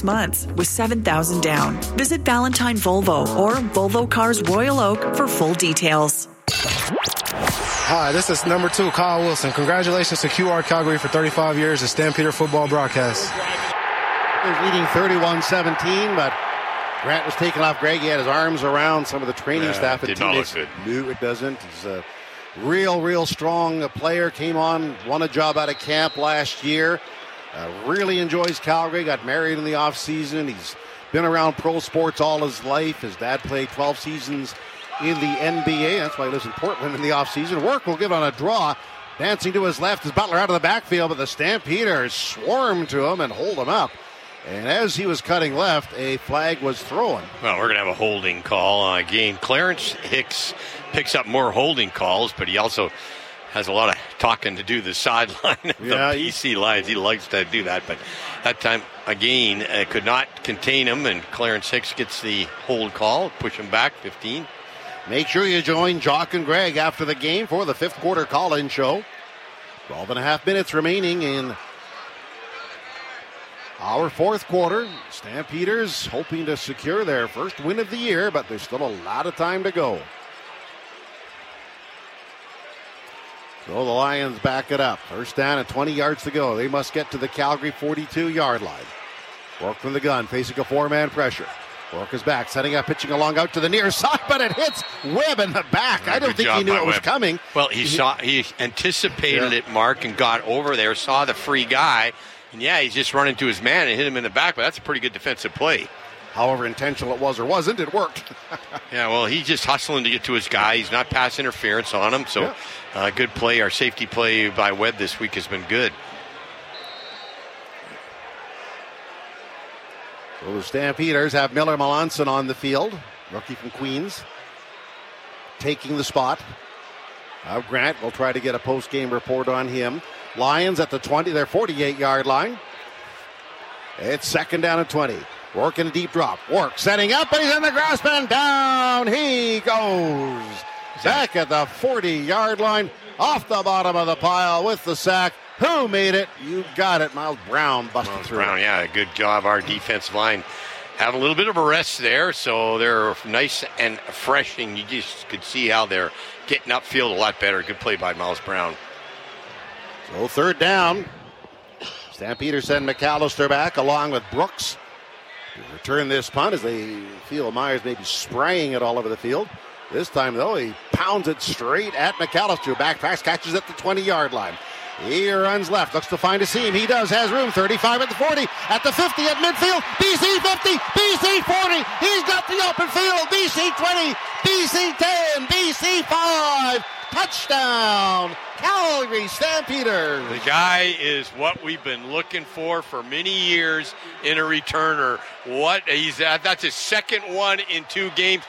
months with $7,000 down. Visit Valentine Volvo or Volvo Cars Royal Oak for full details. Hi, this is number 2, Kyle Wilson. Congratulations to QR Calgary for 35 years of Stampeder football broadcast. They're leading 31-17, but Grant was taken off Greg. He had his arms around some of the training staff. Did not look good. No, it doesn't. He's a real strong player. Came on, won a job out of camp last year. Really enjoys Calgary. Got married in the off season. He's been around pro sports all his life. His dad played 12 seasons in the NBA. That's why he lives in Portland in the off season. Work will give on a draw. Dancing to his left is Butler out of the backfield, but the Stampeders swarm to him and hold him up. And as he was cutting left, a flag was thrown. Well, we're going to have a holding call again. Clarence Hicks picks up more holding calls, but he also has a lot of talking to do the sideline of the PC Lions. He likes to do that, but that time, again, could not contain him, and Clarence Hicks gets the hold call, push him back 15. Make sure you join Jock and Greg after the game for the 5th quarter call-in show. 12 and a half minutes remaining in our 4th quarter. Stampeders hoping to secure their first win of the year, but there's still a lot of time to go. So the Lions back it up. First down and 20 yards to go. They must get to the Calgary 42-yard line. Work from the gun, facing a 4-man pressure. Work is back, setting up, pitching along out to the near side, but it hits Webb in the back. I don't think he knew it was coming. Well, he anticipated it, Mark, and got over there, saw the free guy, and he's just running to his man and hit him in the back, but that's a pretty good defensive play. However intentional it was or wasn't, it worked. Well, he's just hustling to get to his guy. He's not pass interference on him, so good play. Our safety play by Webb this week has been good. So the Stampeders have Miller Melanson on the field, rookie from Queens, taking the spot. Grant will try to get a post-game report on him. Lions at the 20, their 48-yard line. It's 2nd down and 20. Working a deep drop. Work setting up, but he's in the grasp and down he goes. Back at the 40-yard line, off the bottom of the pile with the sack. Who made it? You got it. Miles Brown busted through. Brown, good job. Our defensive line had a little bit of a rest there, so they're nice and fresh, and you just could see how they're getting upfield a lot better. Good play by Miles Brown. So 3rd down. Stampeders send McAllister back along with Brooks to return this punt as they feel Myers may be spraying it all over the field. This time, though, he pounds it straight at McAllister. Backtracks, catches at the 20-yard line. He runs left, looks to find a seam. He does, has room. 35 at the 40, at the 50 at midfield. BC 50, BC 40. He's got the open field. BC 20, BC 10, BC 5. Touchdown, Calgary Stampeders. The guy is what we've been looking for many years in a returner. That's his second one in 2 games.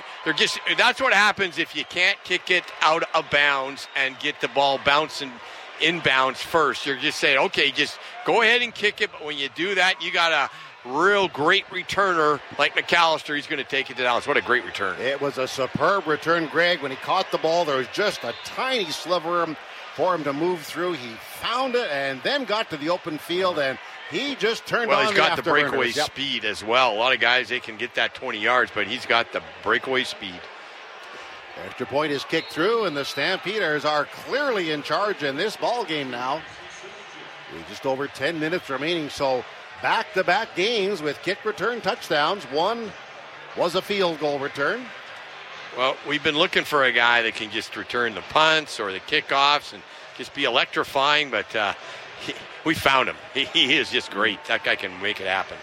That's what happens if you can't kick it out of bounds and get the ball bouncing inbounds first. You're just saying, okay, just go ahead and kick it. But when you do that, you got a real great returner like McAllister. He's going to take it to Dallas. What a great return. It was a superb return, Greg. When he caught the ball, there was just a tiny sliver for him to move through. He found it and then got to the open field, and he just turned on the afterburners. Well, he's got the breakaway speed as well. A lot of guys, they can get that 20 yards, but he's got the breakaway speed. Extra point is kicked through, and the Stampeders are clearly in charge in this ball game now. Just over 10 minutes remaining, so back-to-back games with kick return touchdowns. One was a field goal return. Well, we've been looking for a guy that can just return the punts or the kickoffs and just be electrifying, but we found him. He is just great. That guy can make it happen.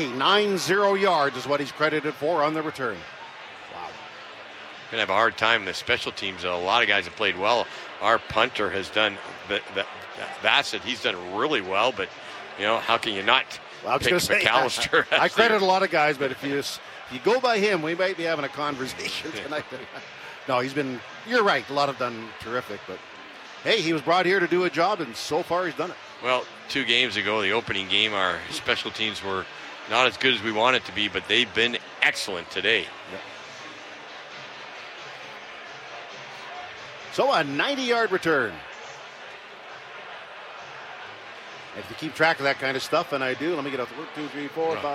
90 yards is what he's credited for on the return. Wow. Going to have a hard time. The special teams, a lot of guys have played well. Our punter has done, Bassett, he's done really well, but, how can you not pick McAllister? I credit a lot of guys, but if you go by him, we might be having a conversation tonight. No, you're right, a lot have done terrific, but hey, he was brought here to do a job, and so far he's done it. Well, 2 games ago, the opening game, our special teams were not as good as we want it to be, but they've been excellent today. Yep. So a 90-yard return. If you keep track of that kind of stuff, and I do, let me get a 1, 2, 3, 4, 5.